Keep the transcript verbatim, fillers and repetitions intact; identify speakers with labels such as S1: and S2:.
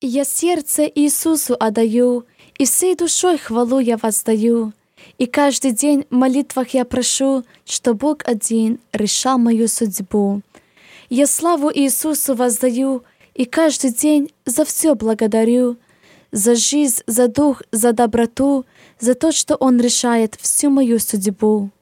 S1: Я сердце Иисусу отдаю, и всей душой хвалу я воздаю. И каждый день в молитвах я прошу, что Бог один решал мою судьбу. Я славу Иисусу воздаю, и каждый день за все благодарю. За жизнь, за дух, за доброту, за то, что Он решает всю мою судьбу.